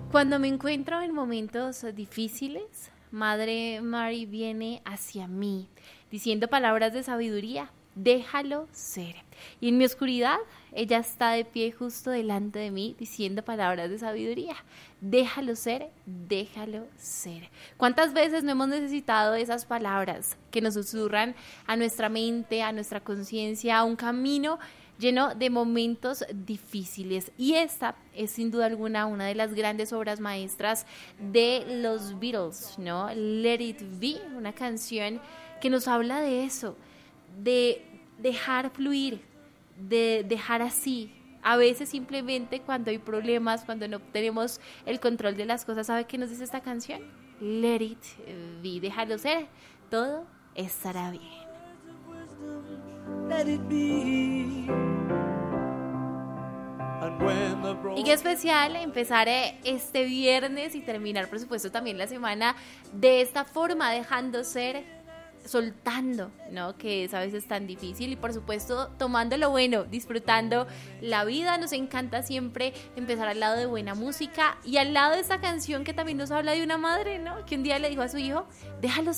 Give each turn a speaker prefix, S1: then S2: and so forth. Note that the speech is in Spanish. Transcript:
S1: Cuando me encuentro en momentos difíciles, Madre Mary viene hacia mí, diciendo palabras de sabiduría. Déjalo ser. Y en mi oscuridad, ella está de pie justo delante de mí, diciendo palabras de sabiduría. Déjalo ser, déjalo ser. ¿Cuántas veces no hemos necesitado esas palabras que nos susurran a nuestra mente, a nuestra conciencia, a un camino lleno de momentos difíciles? Y esta es sin duda alguna una de las grandes obras maestras de los Beatles, ¿no? Let It Be, una canción que nos habla de eso, de dejar fluir, de dejar así. A veces simplemente cuando hay problemas, cuando no tenemos el control de las cosas, ¿sabe qué nos dice esta canción? Let it be, déjalo ser, todo estará bien. Let it be. Y qué especial empezar este viernes y terminar, por supuesto, también la semana de esta forma, dejando ser, soltando, ¿no? Que es a veces tan difícil y por supuesto tomando lo bueno, disfrutando la vida. Nos encanta siempre empezar al lado de buena música y al lado de esta canción que también nos habla de una madre, ¿no? Que un día le dijo a su hijo, déjalo